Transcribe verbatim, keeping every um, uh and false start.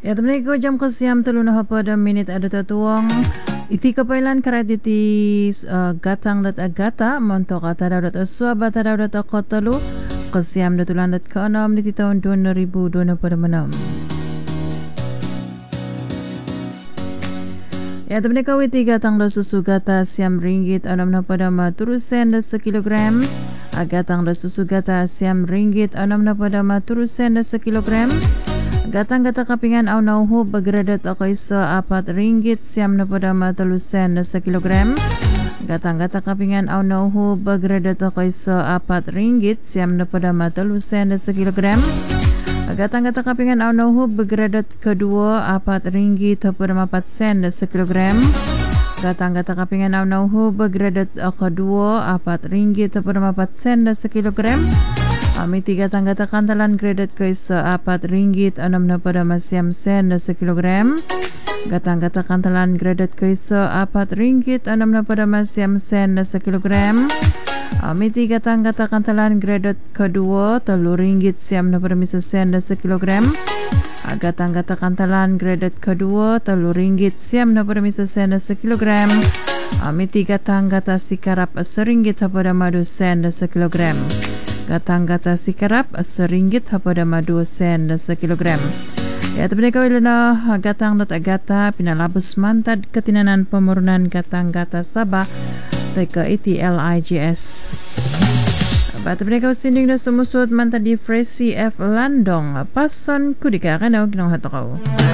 Ya, teman ko jam kesiam telu na pada minit ada tatuang. Iti kapailan karat iti uh, gatang dat agata montok atara dat aswa batara dat akotalu kesiam datulan dat keenam di tahun dua ribu dua puluh enam. Ya, teman ko iti gatang da susu gata siam ringgit enam na pada maturu sen da sekilogram. Gatang da susu gata siam ringgit enam na pada maturu sen da sekilogram. Gatang gata kapingan au nauhu begradat akai sa apat ringgit siam na pada matalu sen na sekilogram. Gatang gata kapingan au nauhu begradat akai sa apat ringgit siam na pada matalu sen na sekilogram. Gatang gata kapingan au nauhu begradat kedua apat ringgit pada empat sen na sekilogram. Gatang gata kapingan au nauhu begradat kedua apat ringgit pada empat sen na sekilogram. Ami tiga tangga kantalan kredit kaisa apat ringgit enam na pada masiam sen na sekilogram. Gatang gata kantalan kredit kaisa apat ringgit enam na pada masiam sen na sekilogram. Ami tiga tangga kantalan kredit kedua telu ringgit siam na pada misa sen na sekilogram. Gatang gata kantalan kredit kedua telu ringgit siam na pada misa sen na sekilogram. Ami tiga tangga sikarap seringgit pada madu sen na sekilogram. Gatang gata sikarap seringgit pada madu sen sekilogram. Ya, teman kau ilana gatang dat agata pinalabus mantad ketinanan pemurunan gatang gata Sabah teka E T L I G S. Ba teman kau sinding na sumusud mantad di Fresi F Landong pason kudika kanau kinong hatakau.